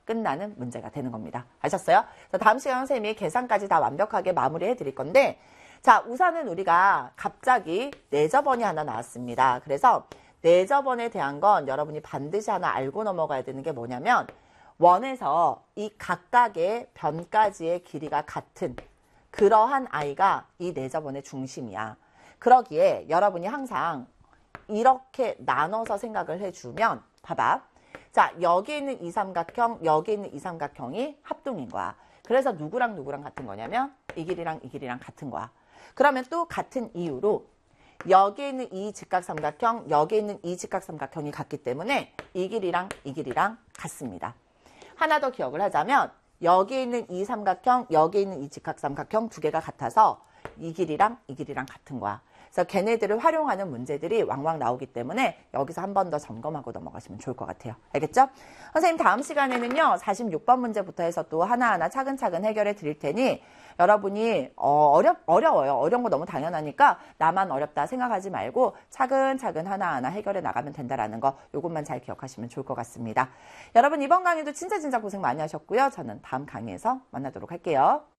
끝나는 문제가 되는 겁니다. 아셨어요? 다음 시간 선생님이 계산까지 다 완벽하게 마무리해 드릴 건데, 자, 우선은 우리가 갑자기 내저번이 하나 나왔습니다. 그래서 내저번에 대한 건 여러분이 반드시 하나 알고 넘어가야 되는 게 뭐냐면, 원에서 이 각각의 변까지의 길이가 같은 그러한 아이가 이 내저번의 중심이야. 그러기에 여러분이 항상 이렇게 나눠서 생각을 해주면, 봐봐. 자, 여기 있는 이 삼각형, 여기 있는 이 삼각형이 합동인 거야. 그래서 누구랑 누구랑 같은 거냐면 이 길이랑 이 길이랑 같은 거야. 그러면 또 같은 이유로 여기 있는 이 직각삼각형, 여기 있는 이 직각삼각형이 같기 때문에 이 길이랑 이 길이랑 같습니다. 하나 더 기억을 하자면 여기 있는 이 삼각형, 여기 있는 이 직각삼각형 두 개가 같아서 이 길이랑 이 길이랑 같은 거야. 그래서 걔네들을 활용하는 문제들이 왕왕 나오기 때문에 여기서 한 번 더 점검하고 넘어가시면 좋을 것 같아요. 알겠죠? 선생님 다음 시간에는요. 46번 문제부터 해서 또 하나하나 차근차근 해결해 드릴 테니 여러분이 어려워요. 어려운 거 너무 당연하니까 나만 어렵다 생각하지 말고 차근차근 하나하나 해결해 나가면 된다라는 거 요것만 잘 기억하시면 좋을 것 같습니다. 여러분 이번 강의도 진짜 고생 많이 하셨고요. 저는 다음 강의에서 만나도록 할게요.